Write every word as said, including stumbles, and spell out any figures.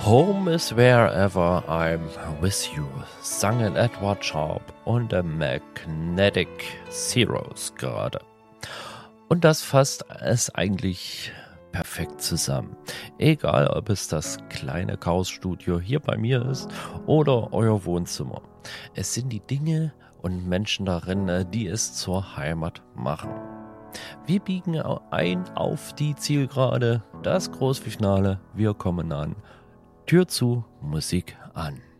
Home is wherever I'm with you, sangen Edward Sharp und der Magnetic Zeros gerade. Und das fasst es eigentlich perfekt zusammen. Egal, ob es das kleine Chaosstudio hier bei mir ist oder euer Wohnzimmer. Es sind die Dinge und Menschen darin, die es zur Heimat machen. Wir biegen ein auf die Zielgerade, das Großfinale, wir kommen an. Tür zu, Musik an.